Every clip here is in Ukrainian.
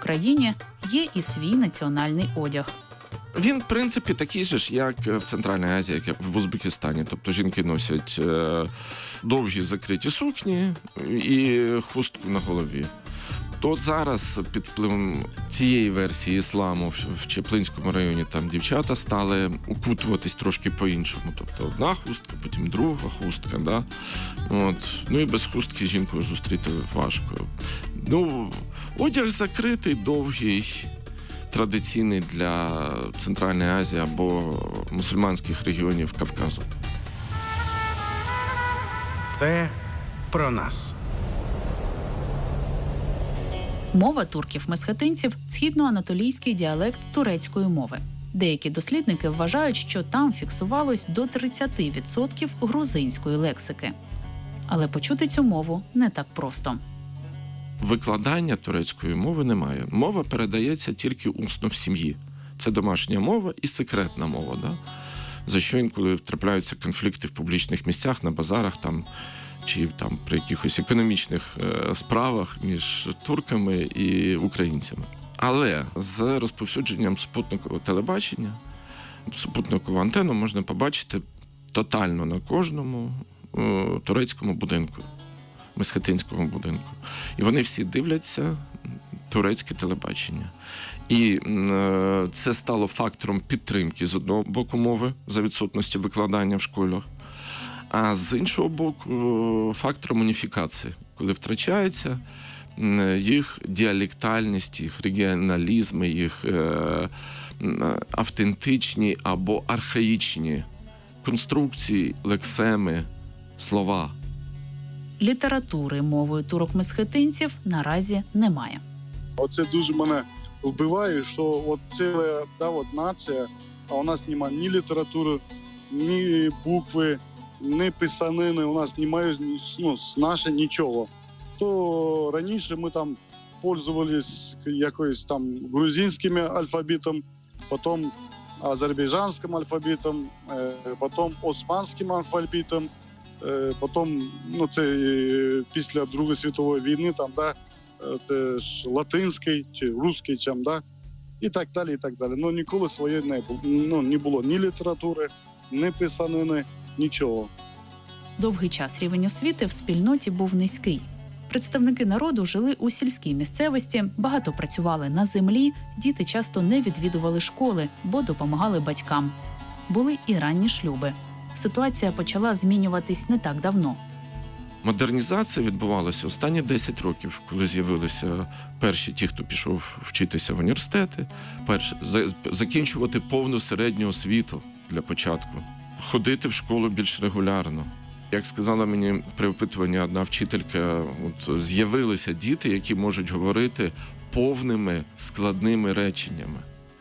країні є і свій національний одяг. Він, в принципі, такий же ж, як в Центральній Азії, як в Узбекистані. Тобто жінки носять довгі закриті сукні і хустку на голові. То от зараз під впливом цієї версії ісламу в Чаплинському районі там дівчата стали укутуватись трошки по-іншому. Тобто одна хустка, потім друга хустка. Да? От. Ну і без хустки жінку зустріти важко. Ну, одяг закритий, довгий, традиційний для Центральної Азії або мусульманських регіонів Кавказу. Це про нас. Мова турків-месхетинців – східноанатолійський діалект турецької мови. Деякі дослідники вважають, що там фіксувалось до 30% грузинської лексики. Але почути цю мову не так просто. Викладання турецької мови немає. Мова передається тільки усно в сім'ї. Це домашня мова і секретна мова. Да? За що інколи трапляються конфлікти в публічних місцях, на базарах там, чи там при якихось економічних справах між турками і українцями. Але з розповсюдженням супутникового телебачення, супутникову антенну можна побачити тотально на кожному турецькому будинку, месхетинському будинку. І вони всі дивляться турецьке телебачення. І це стало фактором підтримки з одного боку мови за відсутності викладання в школах, а з іншого боку фактором уніфікації, коли втрачається їх діалектальність, їх регіоналізми, їх автентичні або архаїчні конструкції, лексеми, слова. Літератури мовою турок-месхетинців наразі немає. Оце дуже мене вбиває, що от ціла нація, а у нас немає ні літератури, ні букви, ні писанини, у нас немає наше нічого. То раніше ми там пользувались якоюсь там грузинським алфавітом, потім азербайджанським алфавітом, потім османським алфавітом, потім, це після Другої світової війни, там, теж латинський чи русський, і так далі, і так далі. Ну, ніколи своєї не було ні літератури, ні писанини, нічого. Довгий час рівень освіти в спільноті був низький. Представники народу жили у сільській місцевості, багато працювали на землі, діти часто не відвідували школи, бо допомагали батькам. Були і ранні шлюби. Ситуація почала змінюватись не так давно. Модернізація відбувалася останні 10 років, коли з'явилися перші ті, хто пішов вчитися в університети, закінчувати повну середню освіту для початку, ходити в школу більш регулярно. Як сказала мені при опитуванні одна вчителька, з'явилися діти, які можуть говорити повними складними реченнями.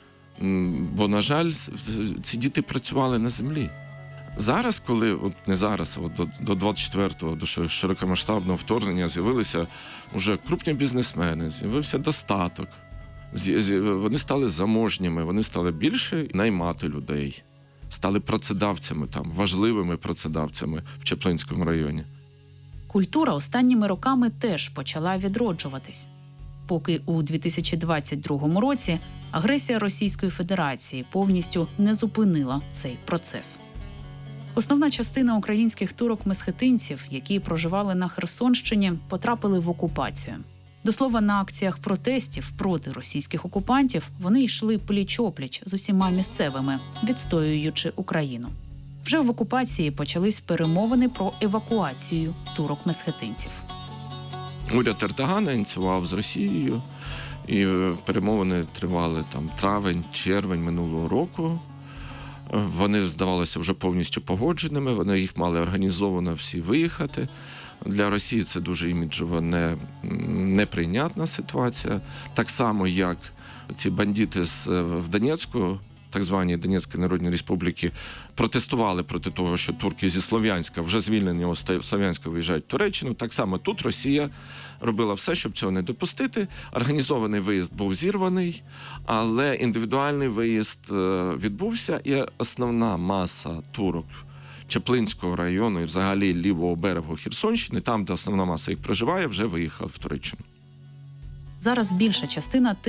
Бо, на жаль, ці діти працювали на землі. Зараз, коли, не зараз, а до 24-го, до широкомасштабного вторгнення з'явилися вже крупні бізнесмени, з'явився достаток, вони стали заможніми, вони стали більше наймати людей, стали працедавцями там, важливими працедавцями в Чаплинському районі. Культура останніми роками теж почала відроджуватись. Поки у 2022 році агресія Російської Федерації повністю не зупинила цей процес. Основна частина українських турок-месхетинців, які проживали на Херсонщині, потрапили в окупацію. До слова, на акціях протестів проти російських окупантів вони йшли пліч-опліч з усіма місцевими, відстоюючи Україну. Вже в окупації почались перемовини про евакуацію турок-месхетинців. Уряд Ердогана ініціював з Росією, і перемовини тривали травень, червень минулого року. Вони здавалися вже повністю погодженими, вони їх мали організовано всі виїхати. Для Росії це дуже іміджово неприйнятна ситуація. Так само, як ці бандити в Донецьку, так званій Донецької Народної Республіки, протестували проти того, що турки зі Слов'янська, вже звільненого Слов'янська, виїжджають в Туреччину. Так само тут Росія робила все, щоб цього не допустити. Організований виїзд був зірваний, але індивідуальний виїзд відбувся, і основна маса турок Чаплинського району і взагалі лівого берегу Херсонщини, там, де основна маса їх проживає, вже виїхала в Туреччину. Зараз більша частина